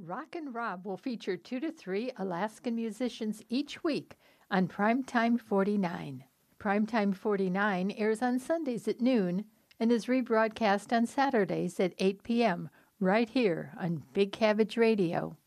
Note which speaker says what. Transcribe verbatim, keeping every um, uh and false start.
Speaker 1: Rockin' Rob will feature two to three Alaskan musicians each week on Primetime forty-nine. Primetime forty-nine airs on Sundays at noon and is rebroadcast on Saturdays at eight p.m. right here on Big Cabbage Radio.